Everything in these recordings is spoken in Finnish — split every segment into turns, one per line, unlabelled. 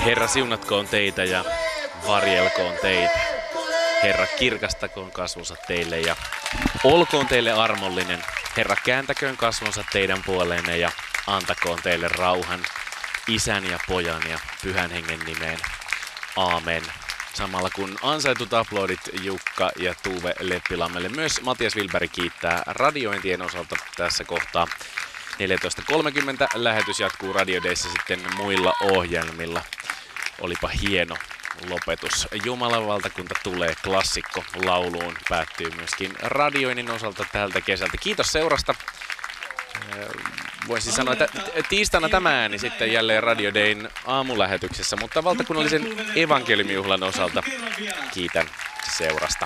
Herra siunatkoon teitä ja varjelkoon teitä. Herra kirkastakoon kasvonsa teille ja olkoon teille armollinen. Herra kääntäköön kasvonsa teidän puoleenne ja antakoon teille rauhan Isän ja Pojan ja Pyhän Hengen nimeen. Aamen. Samalla kun ansaitut aplodit Jukka ja Tuve Leppilammelle, myös Matias Wilberg kiittää radiointien osalta tässä kohtaa. 14.30 lähetys jatkuu Radio Dayssä sitten muilla ohjelmilla. Olipa hieno lopetus. Jumalan valtakunta tulee klassikko lauluun. Päättyy myöskin radioinnin osalta tältä kesältä. Kiitos seurasta. Voisin sanoa, että tiistaina tämä ääni sitten jälleen Radio Dayn aamulähetyksessä, mutta valtakunnallisen evankeliumijuhlan osalta kiitän seurasta.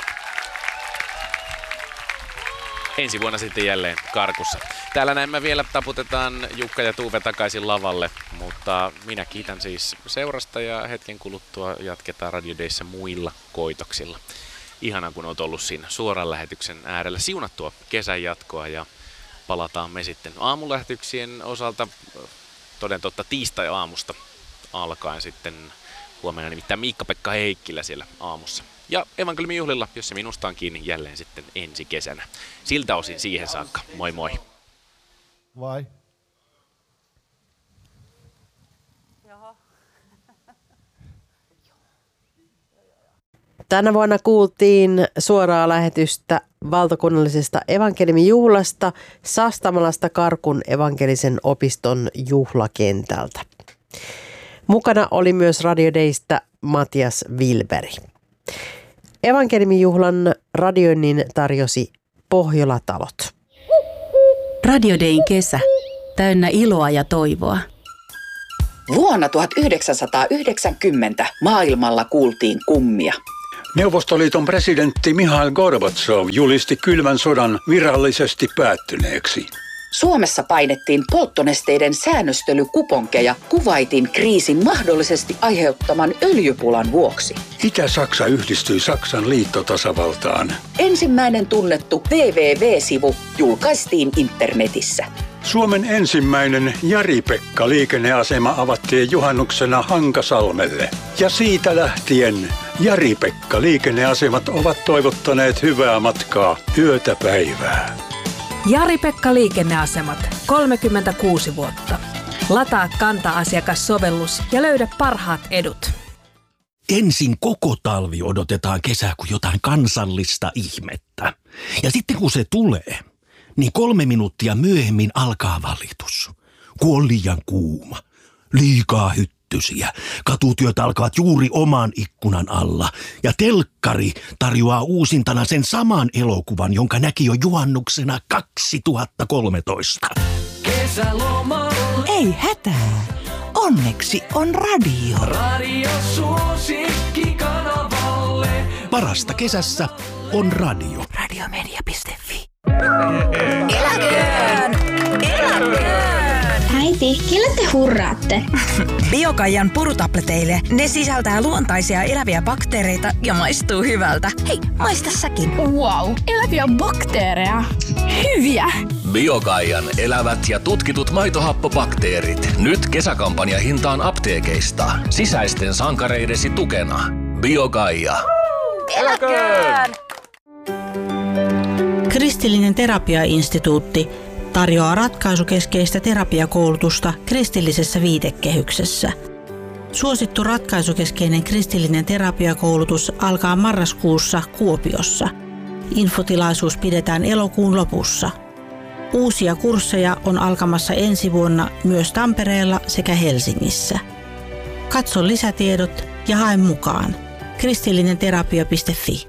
Ensi vuonna sitten jälleen karkussa. Täällä näemmä vielä taputetaan Jukka ja Tuve takaisin lavalle, mutta minä kiitän siis seurasta ja hetken kuluttua jatketaan Radio Dayssä muilla koitoksilla. Ihana kun olet ollut siinä suoran lähetyksen äärellä. Siunattua kesän jatkoa ja palataan me sitten aamulähetyksien osalta toden totta tiistai-aamusta alkaen sitten huomenna nimittäin Miikka-Pekka Heikkilä siellä aamussa. Ja evankeliumijuhlilla, jos se minusta on kiinni, jälleen sitten ensi kesänä. Siltä osin siihen saakka. Moi moi.
Vai?
Tänä vuonna kuultiin suoraa lähetystä valtakunnallisesta evankeliumijuhlasta Sastamalasta Karkun evankelisen opiston juhlakentältä. Mukana oli myös Radio Daystä Matias Wilberg. Evankeliumijuhlan radioinnin tarjosi Pohjola-talot.
Radio Dayn kesä, täynnä iloa ja toivoa.
Vuonna 1990 maailmalla kuultiin kummia.
Neuvostoliiton presidentti Mihail Gorbatsov julisti kylmän sodan virallisesti päättyneeksi.
Suomessa painettiin polttonesteiden säännöstelykuponkeja Kuwaitin kriisin mahdollisesti aiheuttaman öljypulan vuoksi.
Itä-Saksa yhdistyi Saksan liittotasavaltaan.
Ensimmäinen tunnettu www-sivu julkaistiin internetissä.
Suomen ensimmäinen Jari-Pekka-liikenneasema avattiin juhannuksena Hankasalmelle. Ja siitä lähtien Jari-Pekka-liikenneasemat ovat toivottaneet hyvää matkaa yötä päivää.
Jari-Pekka liikenneasemat, 36 vuotta. Lataa Kanta-asiakassovellus ja löydä parhaat edut.
Ensin koko talvi odotetaan kesää kuin jotain kansallista ihmettä. Ja sitten kun se tulee, niin 3 minuuttia myöhemmin alkaa valitus. Kun on liian kuuma, liikaa hyttysiä, katutyöt alkavat juuri oman ikkunan alla. Ja telkkari tarjoaa uusintana sen saman elokuvan, jonka näki jo juhannuksena 2013.
Ei hätää. Onneksi on radio.
Radio suosikkikanavalle.
Parasta kesässä on radio.
Radiomedia.fi.
Eläköön! Eläköön!
Äiti, kelle te hurraatte?
Biokaijan purutableteille. Ne sisältää luontaisia eläviä bakteereita ja maistuu hyvältä. Hei, maista säkin.
Wow, eläviä bakteereja. Hyviä!
Biokaijan elävät ja tutkitut maitohappobakteerit. Nyt kesäkampanja hintaan apteekeista. Sisäisten sankareidesi tukena. Biokaija.
Eläköön!
Kristillinen terapiainstituutti tarjoaa ratkaisukeskeistä terapiakoulutusta kristillisessä viitekehyksessä. Suosittu ratkaisukeskeinen kristillinen terapiakoulutus alkaa marraskuussa Kuopiossa. Infotilaisuus pidetään elokuun lopussa. Uusia kursseja on alkamassa ensi vuonna myös Tampereella sekä Helsingissä. Katso lisätiedot ja hae mukaan. kristillinenterapia.fi.